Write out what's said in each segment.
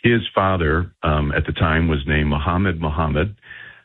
his father at the time was named Muhammad Muhammad.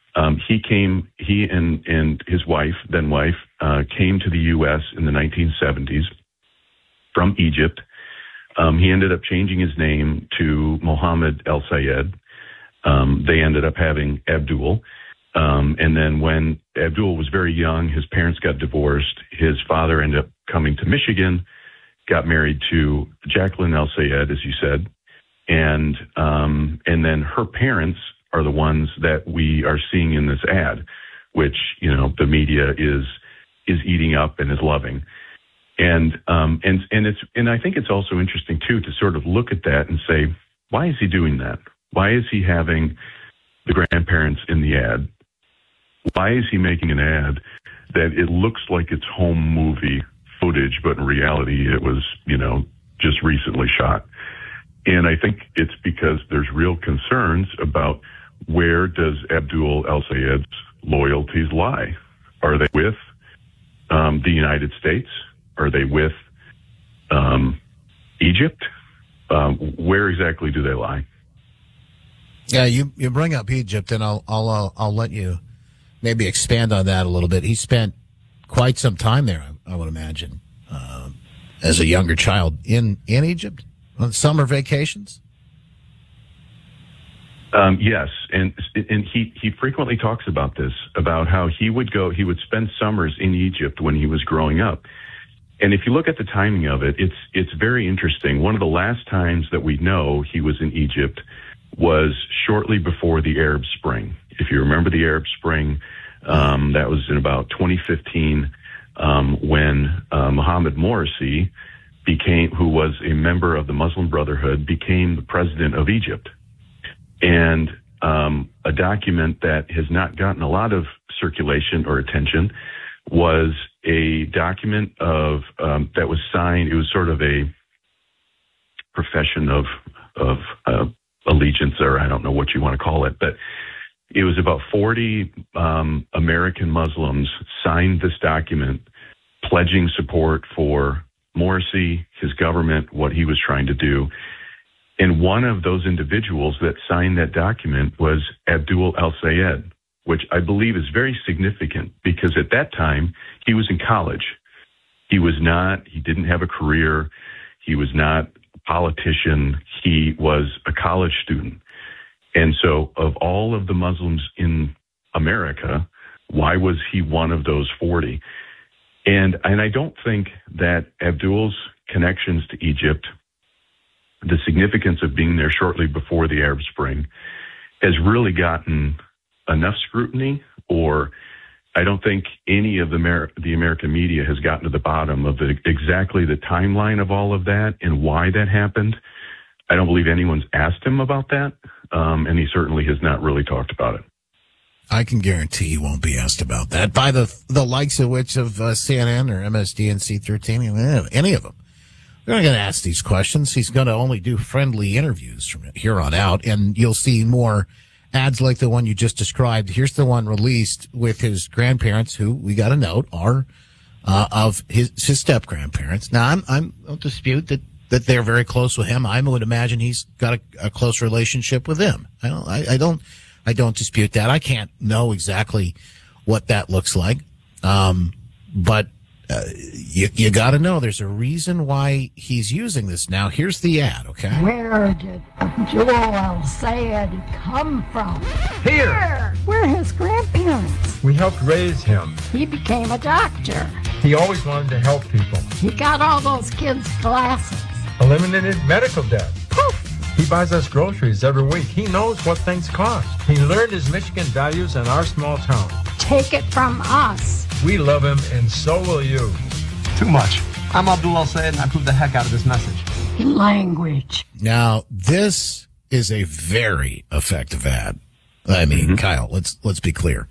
He and his wife, came to the U.S. in the 1970s from Egypt. He ended up changing his name to Mohammed El Sayed. They ended up having Abdul. And then when Abdul was very young, his parents got divorced. His father ended up coming to Michigan, got married to Jacqueline El Sayed, as you said. And then her parents are the ones that we are seeing in this ad, which, the media is eating up and is loving. And I think it's also interesting too, to sort of look at that and say, why is he doing that? Why is he having the grandparents in the ad? Why is he making an ad that it looks like it's home movie footage, but in reality it was, just recently shot? And I think it's because there's real concerns about where does Abdul El Sayed's loyalties lie? Are they with the United States? Are they with Egypt? Where exactly do they lie? Yeah, you bring up Egypt, and I'll let you maybe expand on that a little bit. He spent quite some time there, I would imagine, as a younger child in Egypt on summer vacations. Yes, and he frequently talks about this, about how he would spend summers in Egypt when he was growing up. And if you look at the timing of it, it's very interesting. One of the last times that we know he was in Egypt was shortly before the Arab Spring. If you remember the Arab Spring, that was in about 2015, when Mohammed Morsi who was a member of the Muslim Brotherhood, became the president of Egypt. And a document that has not gotten a lot of circulation or attention was a document that was signed. It was sort of a profession of allegiance, or I don't know what you want to call it, but it was about 40 American Muslims signed this document pledging support for Morsi, his government, what he was trying to do. And one of those individuals that signed that document was Abdul El Sayed, which I believe is very significant because at that time he was in college. He didn't have a career. He was not a politician. He was a college student. And so of all of the Muslims in America, why was he one of those 40? And I don't think that Abdul's connections to Egypt, the significance of being there shortly before the Arab Spring, has really gotten enough scrutiny, or I don't think any of the American media has gotten to the bottom of exactly the timeline of all of that and why that happened. I don't believe anyone's asked him about that, and he certainly has not really talked about it. I can guarantee he won't be asked about that by the likes of which of CNN or MSDNC13, any of them. They're not going to ask these questions. He's going to only do friendly interviews from here on out, and you'll see more ads like the one you just described. Here's the one released with his grandparents, who we got a note are of his step grandparents. Now, I don't dispute that they're very close with him. I would imagine he's got a close relationship with them. I don't dispute that. I can't know exactly what that looks like, but you got to know there's a reason why he's using this. Now, here's the ad, okay? Where did Abdul El Sayed come from? Here. We're his grandparents. We helped raise him. He became a doctor. He always wanted to help people. He got all those kids glasses. Eliminated medical debt. Poof! He buys us groceries every week. He knows what things cost. He learned his Michigan values in our small town. Take it from us. We love him, and so will you. Too much. I'm Abdul El Sayed, and I approve the heck out of this message. Language. Now, this is a very effective ad. I mean, Kyle, let's be clear.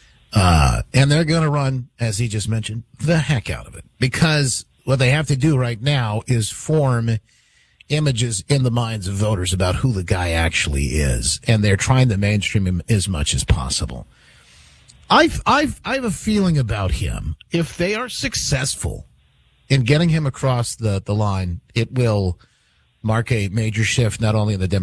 And they're going to run, as he just mentioned, the heck out of it. Because what they have to do right now is form images in the minds of voters about who the guy actually is. And they're trying to mainstream him as much as possible. I have a feeling about him. If they are successful in getting him across the line, it will mark a major shift not only in the